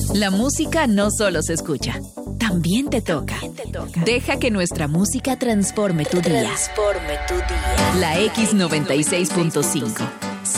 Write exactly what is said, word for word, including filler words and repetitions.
La música no solo se escucha, también te toca. También te toca. Deja que nuestra música transforme tu día. Transforme tu día. La X noventa y seis punto cinco.